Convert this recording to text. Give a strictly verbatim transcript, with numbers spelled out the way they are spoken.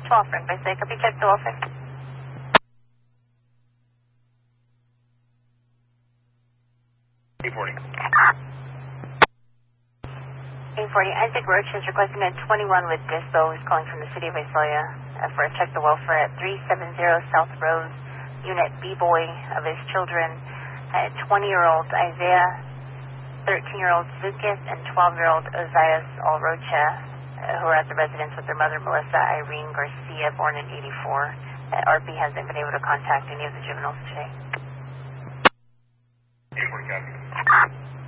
twelve, friend by say, copy check twelve. eight forty. eight forty, Isaac Roach is requesting at twenty-one with Dispo, who's calling from the city of Visalia uh, for a check the welfare at three seventy South Rose, unit B-boy of his children, uh, twenty-year-old Isaiah, thirteen-year-old Zukas, and twelve-year-old Ozias Alrocha, uh, who are at the residence with their mother, Melissa Irene Garcia, born in eighty-four. Uh, R P hasn't been able to contact any of the juveniles today. eight forty, copy.